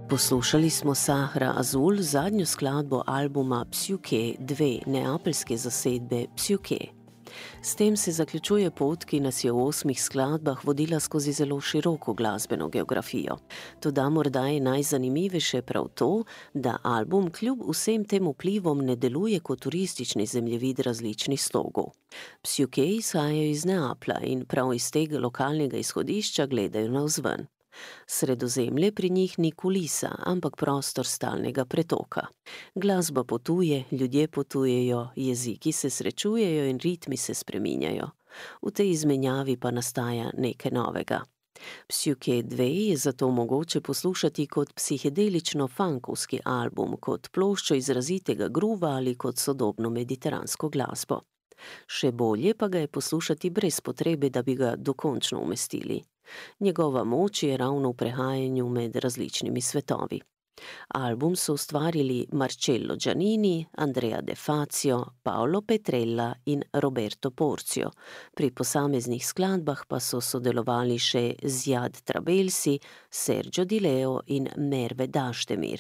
Poslušali smo Sahra Azul, zadnjo skladbo albuma Psiuke 2 neapeljske zasedbe Psiuke. S tem se zaključuje pot, ki nas je v 8 skladbah vodila skozi zelo široko glasbeno geografijo. Toda morda je najzanimivejše prav to, da album kljub vsem tem vplivom ne deluje kot turistični zemljevid različnih slogov. Psiuke izhajajo iz Neaplja in prav iz tega lokalnega izhodišča gledajo navzven. Sredozemlje pri njih ni kulisa, ampak prostor stalnega pretoka. Glasba potuje, ljudje potujejo, jeziki se srečujejo in ritmi se spreminjajo. V tej izmenjavi pa nastaja nekaj novega. Psiuke 2 je zato mogoče poslušati kot psihedelično-funkovski album, kot ploščo izrazitega gruva ali kot sodobno mediteransko glasbo. Še bolje pa ga je poslušati brez potrebe, da bi ga dokončno umestili. Njegova moč je ravno v prehajanju med različnimi svetovi. Album so ustvarili Marcello Giannini, Andrea De Fazio, Paolo Petrella in Roberto Porcio. Pri posameznih skladbah pa so sodelovali še Ziad Trabelsi, Sergio Di Leo in Merve Daštemir.